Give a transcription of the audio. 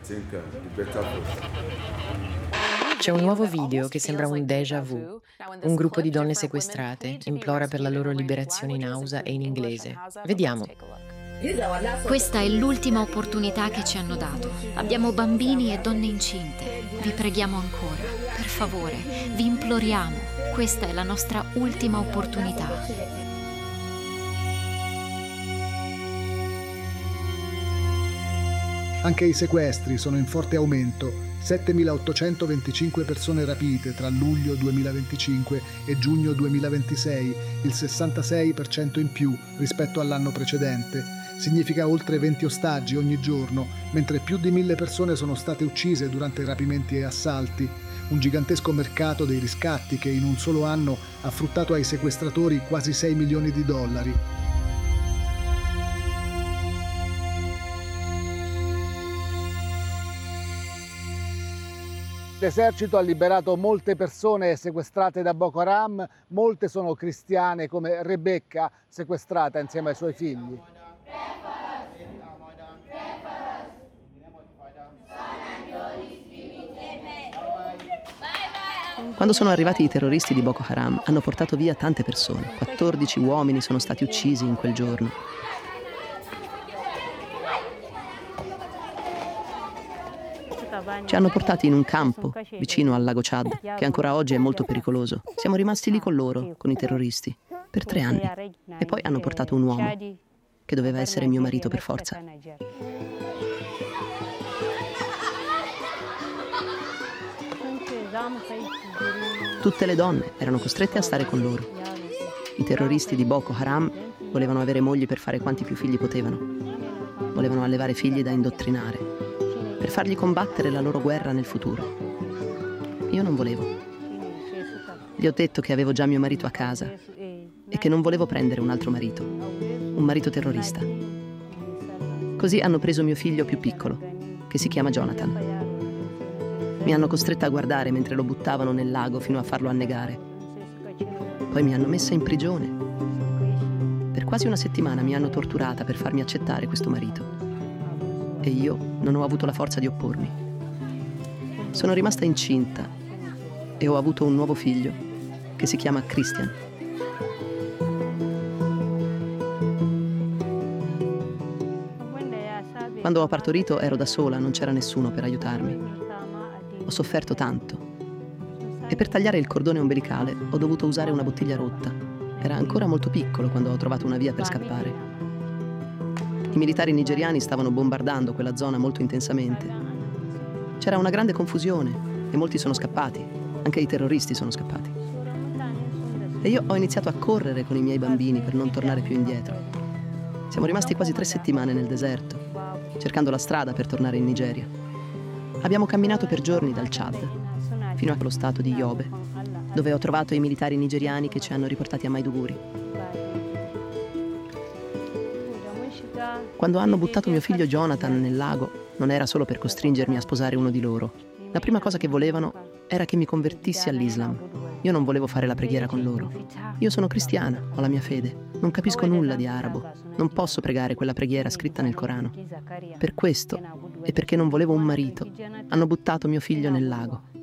C'è un nuovo video che sembra un déjà vu. Un gruppo di donne sequestrate implora per la loro liberazione in Hausa e in inglese. Vediamo. Questa è l'ultima opportunità che ci hanno dato. Abbiamo bambini e donne incinte. Vi preghiamo ancora. Per favore, vi imploriamo. Questa è la nostra ultima opportunità. Anche i sequestri sono in forte aumento. 7.825 persone rapite tra luglio 2025 e giugno 2026, il 66% in più rispetto all'anno precedente. Significa oltre 20 ostaggi ogni giorno, mentre più di 1.000 persone sono state uccise durante rapimenti e assalti. Un gigantesco mercato dei riscatti che in un solo anno ha fruttato ai sequestratori quasi 6 milioni di dollari. L'esercito ha liberato molte persone sequestrate da Boko Haram, molte sono cristiane come Rebecca, sequestrata insieme ai suoi figli. Quando sono arrivati i terroristi di Boko Haram hanno portato via tante persone. 14 uomini sono stati uccisi in quel giorno. Ci hanno portati in un campo vicino al lago Chad, che ancora oggi è molto pericoloso. Siamo rimasti lì con loro, con i terroristi, per 3 anni. E poi hanno portato un uomo, che doveva essere mio marito per forza. Tutte le donne erano costrette a stare con loro. I terroristi di Boko Haram volevano avere mogli per fare quanti più figli potevano. Volevano allevare figli da indottrinare, per fargli combattere la loro guerra nel futuro. Io non volevo. Gli ho detto che avevo già mio marito a casa e che non volevo prendere un altro marito, un marito terrorista. Così hanno preso mio figlio più piccolo, che si chiama Jonathan. Mi hanno costretta a guardare mentre lo buttavano nel lago fino a farlo annegare. Poi mi hanno messa in prigione. Per quasi una settimana mi hanno torturata per farmi accettare questo marito. E io non ho avuto la forza di oppormi. Sono rimasta incinta e ho avuto un nuovo figlio che si chiama Christian. Quando ho partorito ero da sola, non c'era nessuno per aiutarmi. Ho sofferto tanto e per tagliare il cordone ombelicale ho dovuto usare una bottiglia rotta. Era ancora molto piccolo quando ho trovato una via per scappare. I militari nigeriani stavano bombardando quella zona molto intensamente. C'era una grande confusione e molti sono scappati, anche i terroristi sono scappati. E io ho iniziato a correre con i miei bambini per non tornare più indietro. Siamo rimasti quasi 3 settimane nel deserto, cercando la strada per tornare in Nigeria. Abbiamo camminato per giorni dal Chad, fino allo stato di Yobe, dove ho trovato i militari nigeriani che ci hanno riportati a Maiduguri. Quando hanno buttato mio figlio Jonathan nel lago, non era solo per costringermi a sposare uno di loro. La prima cosa che volevano era che mi convertissi all'Islam. Io non volevo fare la preghiera con loro. Io sono cristiana, ho la mia fede. Non capisco nulla di arabo. Non posso pregare quella preghiera scritta nel Corano. Per questo, e perché non volevo un marito, hanno buttato mio figlio nel lago.